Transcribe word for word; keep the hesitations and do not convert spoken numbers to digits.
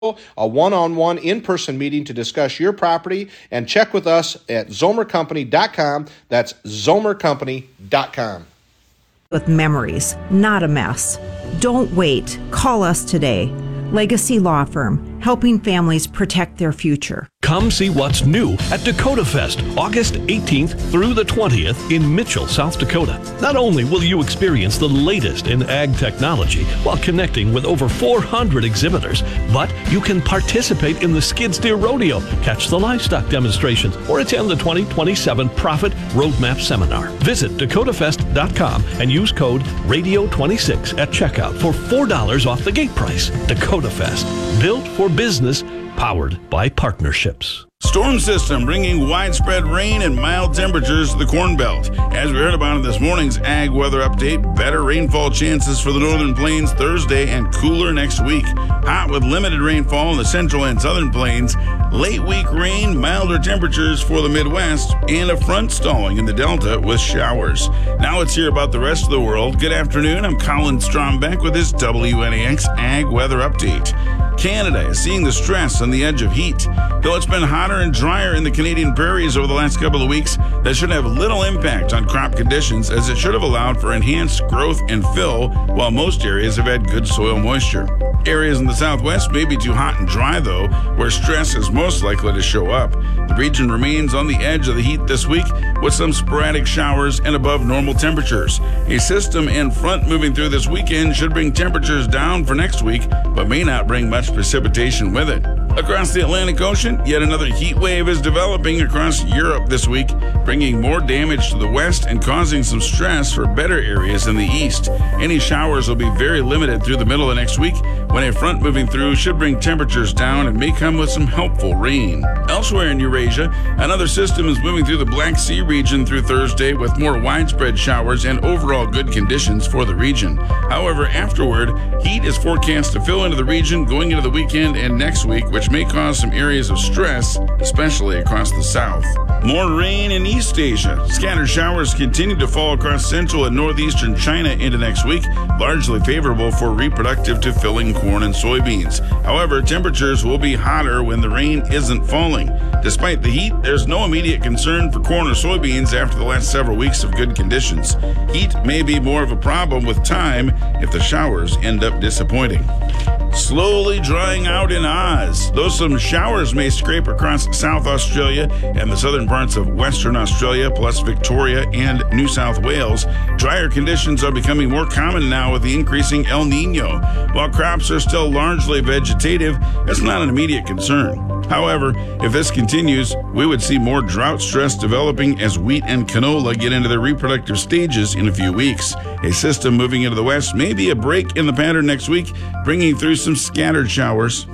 a one-on-one in-person meeting to discuss your property, and check with us at zomer company dot com. That's zomer company dot com. With memories, not a mess. Don't wait. Call us today. Legacy Law Firm, helping families protect their future. Come see what's new at Dakota Fest, August eighteenth through the twentieth in Mitchell, South Dakota. Not only will you experience the latest in ag technology while connecting with over four hundred exhibitors, but you can participate in the Skid Steer Rodeo, catch the livestock demonstrations, or attend the twenty twenty-seven Profit Roadmap Seminar. Visit dakota fest dot com and use code radio twenty-six at checkout for four dollars off the gate price. Dakota Fest, built for business, powered by partnerships. Storm system bringing widespread rain and mild temperatures to the Corn Belt. As we heard about in this morning's Ag Weather Update, better rainfall chances for the Northern Plains Thursday and cooler next week. Hot with limited rainfall in the Central and Southern Plains. Late week rain, milder temperatures for the Midwest, and a front stalling in the Delta with showers. Now let's hear about the rest of the world. Good afternoon. I'm Colin Strombeck with this W N A X Ag Weather Update. Canada is seeing the stress on the edge of heat. Though it's been hotter and drier in the Canadian prairies over the last couple of weeks, that should have little impact on crop conditions, as it should have allowed for enhanced growth and fill, while most areas have had good soil moisture. Areas in the southwest may be too hot and dry, though, where stress is most likely to show up. The region remains on the edge of the heat this week, with some sporadic showers and above normal temperatures. A system and front moving through this weekend should bring temperatures down for next week, but may not bring much precipitation with it. Across the Atlantic Ocean, yet another heat wave is developing across Europe this week, bringing more damage to the west and causing some stress for better areas in the east. Any showers will be very limited through the middle of next week, when a front moving through should bring temperatures down and may come with some helpful rain. Elsewhere in Eurasia, another system is moving through the Black Sea region through Thursday, with more widespread showers and overall good conditions for the region. However, afterward, heat is forecast to fill into the region going into the weekend and next week, which may cause some areas of stress, especially across the south. More rain in East Asia. Scattered showers continue to fall across central and northeastern China into next week, largely favorable for reproductive to filling corn and soybeans. However, temperatures will be hotter when the rain isn't falling. Despite the heat, there's no immediate concern for corn or soybeans after the last several weeks of good conditions. Heat may be more of a problem with time if the showers end up disappointing. Slowly drying out in Oz. Though some showers may scrape across South Australia and the southern parts of Western Australia, plus Victoria and New South Wales, drier conditions are becoming more common now with the increasing El Nino. While crops are still largely vegetative, it's not an immediate concern. However, if this continues, we would see more drought stress developing as wheat and canola get into their reproductive stages in a few weeks. A system moving into the west may be a break in the pattern next week, bringing through some scattered showers.